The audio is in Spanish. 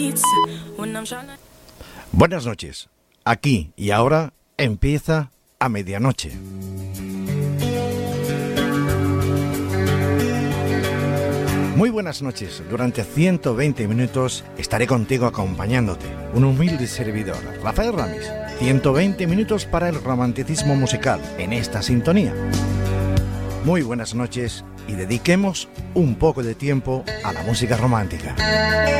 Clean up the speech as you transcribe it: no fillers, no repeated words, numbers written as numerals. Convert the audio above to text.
Buenas noches. Aquí y ahora empieza A Medianoche. Muy buenas noches. Durante 120 minutos estaré contigo acompañándote. Un humilde servidor, Rafael Ramis. 120 minutos para el romanticismo musical en esta sintonía. Muy buenas noches y dediquemos un poco de tiempo a la música romántica.